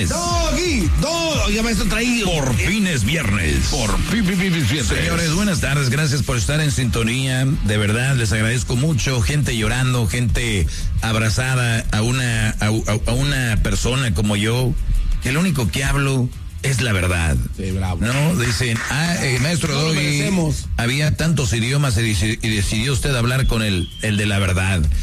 viernes. Ya maestro traído. Por fin es viernes. Señores, buenas tardes. Gracias por estar en sintonía. De verdad, les agradezco mucho. Gente llorando, gente abrazada a una persona como yo, que lo único que hablo es la verdad. Sí, bravo. No, dicen, maestro Doggy, había tantos idiomas y decidió usted hablar con el de la verdad.